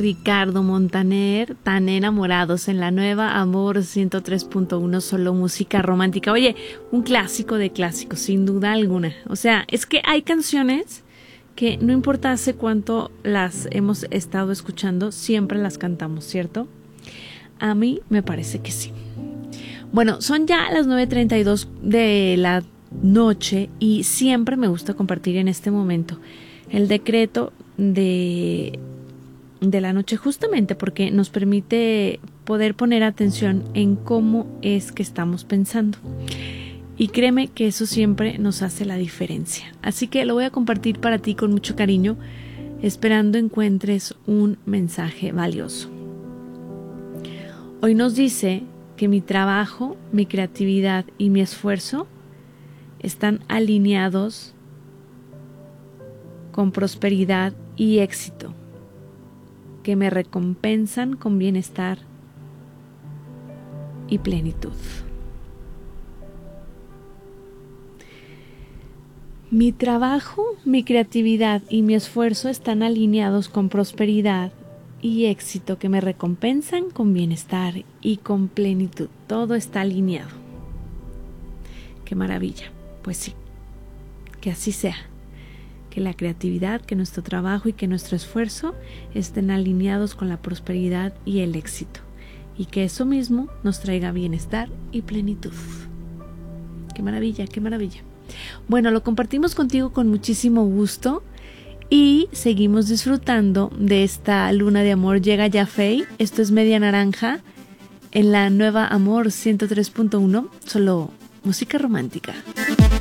Ricardo Montaner, Tan enamorados, en la nueva Amor 103.1, solo música romántica. Oye, un clásico de clásicos, sin duda alguna. O sea, es que hay canciones que no importa hace cuánto las hemos estado escuchando, siempre las cantamos, ¿cierto? A mí me parece que sí. Bueno, son ya las 9:32 de la noche y siempre me gusta compartir en este momento el decreto de la noche, justamente porque nos permite poder poner atención en cómo es que estamos pensando. Y créeme que eso siempre nos hace la diferencia. Así que lo voy a compartir para ti con mucho cariño, esperando encuentres un mensaje valioso. Hoy nos dice que mi trabajo, mi creatividad y mi esfuerzo están alineados con prosperidad y éxito, que me recompensan con bienestar y plenitud. Mi trabajo, mi creatividad y mi esfuerzo están alineados con prosperidad y éxito, que me recompensan con bienestar y con plenitud. Todo está alineado. ¡Qué maravilla! Pues sí, que así sea. Que la creatividad, que nuestro trabajo y que nuestro esfuerzo estén alineados con la prosperidad y el éxito. Y que eso mismo nos traiga bienestar y plenitud. ¡Qué maravilla, qué maravilla! Bueno, lo compartimos contigo con muchísimo gusto y seguimos disfrutando de esta luna de amor. Llega ya Faye. Esto es Media Naranja en la nueva Amor 103.1, solo música romántica.